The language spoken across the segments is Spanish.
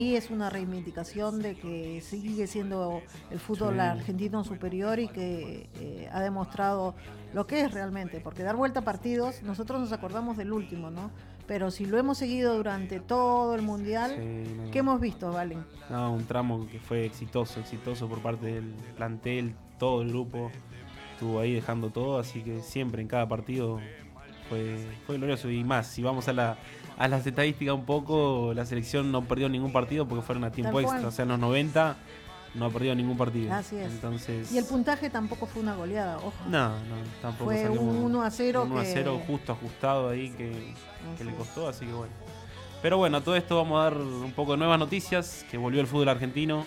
Y es una reivindicación de que sigue siendo el fútbol argentino superior y que ha demostrado lo que es realmente, porque dar vuelta a partidos, nosotros nos acordamos del último, ¿no? Pero si lo hemos seguido durante todo el mundial, ¿qué hemos visto, Valen? No, un tramo que fue exitoso por parte del plantel, todo el grupo estuvo ahí dejando todo, así que siempre en cada partido fue glorioso. Y más, si vamos a las estadísticas un poco, la selección no perdió ningún partido porque fueron a tiempo extra, o sea, en los 90 no ha perdido ningún partido. Así es. Entonces, y el puntaje tampoco fue una goleada, ojo. No, tampoco fue salimos un 1-0 un 1-0 justo ajustado ahí que le costó, así que bueno. Pero bueno, a todo esto vamos a dar un poco de nuevas noticias, que volvió el fútbol argentino.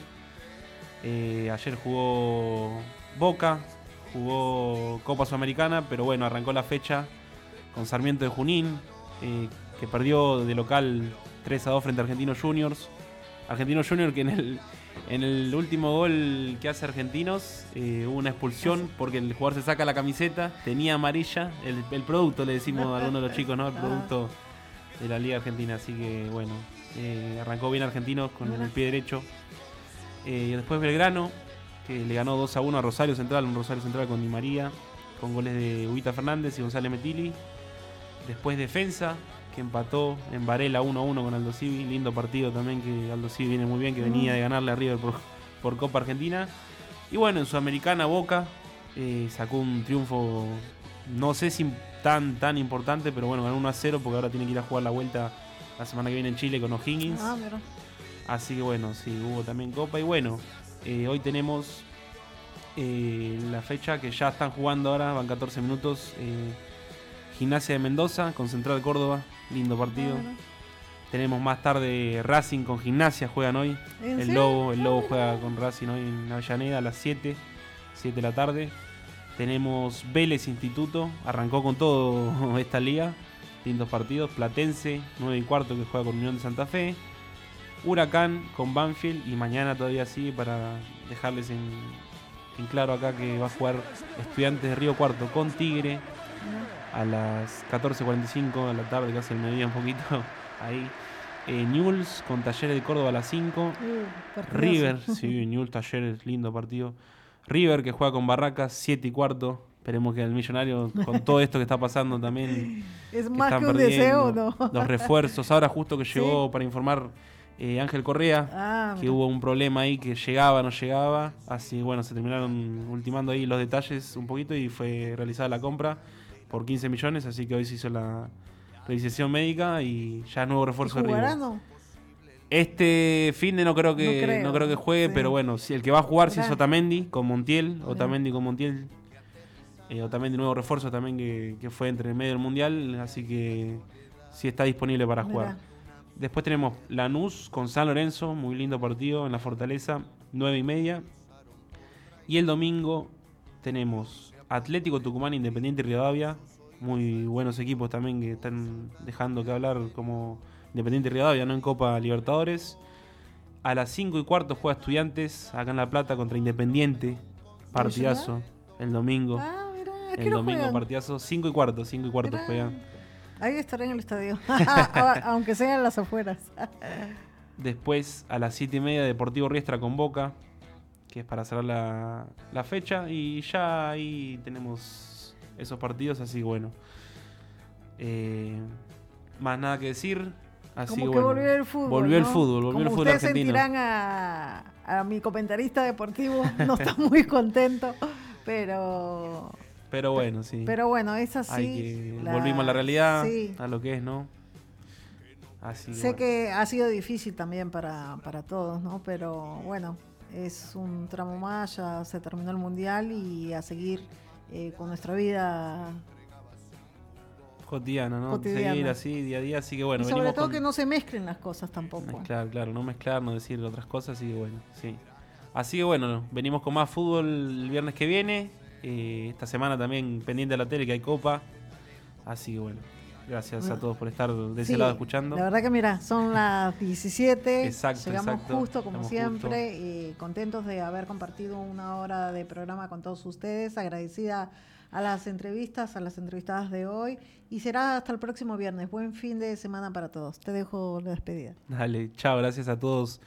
Ayer jugó Boca, jugó Copa Sudamericana, pero bueno, arrancó la fecha con Sarmiento de Junín, que perdió de local 3-2 frente a Argentinos Juniors. Argentinos Juniors que en el último gol que hace Argentinos hubo una expulsión porque el jugador se saca la camiseta, tenía amarilla, el producto le decimos a algunos de los chicos, ¿no? El producto de la Liga Argentina, así que bueno, arrancó bien Argentinos con el pie derecho. Después Belgrano, que le ganó 2-1 a Rosario Central, un Rosario Central con Di María, con goles de Huguita Fernández y González Metilli. Después Defensa, que empató en Varela 1-1 con Aldo Civi, lindo partido también, que Aldo Civi viene muy bien, que venía de ganarle a River por Copa Argentina. Y bueno, en Sudamericana Boca sacó un triunfo, no sé si tan importante, pero bueno, ganó 1-0 porque ahora tiene que ir a jugar la vuelta la semana que viene en Chile con O'Higgins. Así que bueno, sí, hubo también Copa. Y bueno, hoy tenemos la fecha que ya están jugando ahora, van 14 minutos. Gimnasia de Mendoza con Central Córdoba, lindo partido. Tenemos más tarde Racing con Gimnasia, juegan hoy. El Lobo juega con Racing hoy en Avellaneda a las 7 de la tarde. Tenemos Vélez Instituto, arrancó con todo esta liga, lindos partidos. Platense, 9:15, que juega con Unión de Santa Fe. Huracán con Banfield, y mañana todavía sigue para dejarles en claro acá que va a jugar Estudiantes de Río Cuarto con Tigre a las 14:45 de la tarde, casi el mediodía un poquito ahí. Newell's con Talleres de Córdoba a las 5. River, sí, Newell's Talleres, lindo partido. River que juega con Barracas, 7:15. Esperemos que el Millonario, con todo esto que está pasando también, es más que un deseo, ¿no? Los refuerzos. Ahora justo que llegó para informar Ángel Correa, que hubo un problema ahí, que llegaba, no llegaba. Así bueno, se terminaron ultimando ahí los detalles un poquito y fue realizada la compra por 15 millones, así que hoy se hizo la realización médica y ya nuevo refuerzo de River. Este fin de no creo que juegue, pero bueno, si el que va a jugar sí es Otamendi con Montiel, Otamendi nuevo refuerzo también que fue entre el medio del mundial, así que sí está disponible para jugar. Después tenemos Lanús con San Lorenzo, muy lindo partido en la Fortaleza, 9:30. Y el domingo tenemos Atlético Tucumán, Independiente y Rivadavia, muy buenos equipos también que están dejando que hablar, como Independiente y Rivadavia, ¿no? En Copa Libertadores. A las 5:15 juega Estudiantes acá en La Plata contra Independiente, partidazo el domingo. El domingo partidazo, 5:15 juegan. Ahí estaré en el estadio, aunque sea en las afueras. Después a las 7:30 Deportivo Riestra con Boca, que es para cerrar la fecha. Y ya ahí tenemos esos partidos, así que bueno. Más nada que decir. Así como que bueno, volvió el fútbol. Volvió el fútbol argentino. Ustedes sentirán a mi comentarista deportivo, no está muy contento, pero bueno, sí. Pero bueno, es así. Volvimos a la realidad, a lo que es, ¿no? Así sé que ha sido difícil también para todos, ¿no? Pero bueno, es un tramo más, ya se terminó el mundial y a seguir con nuestra vida cotidiana, ¿no? Seguir así día a día, así que bueno. Y sobre todo que no se mezclen las cosas tampoco. Claro, no mezclar, no decir otras cosas, así que bueno, sí. Así que bueno, venimos con más fútbol el viernes que viene. Esta semana también pendiente de la tele, que hay Copa. Así que bueno, gracias a todos por estar de ese lado escuchando. La verdad que mira, son las 17. Exacto, llegamos justo, como siempre. Contentos de haber compartido una hora de programa con todos ustedes. Agradecida a las entrevistadas de hoy. Y será hasta el próximo viernes. Buen fin de semana para todos. Te dejo la despedida. Dale, chao, gracias a todos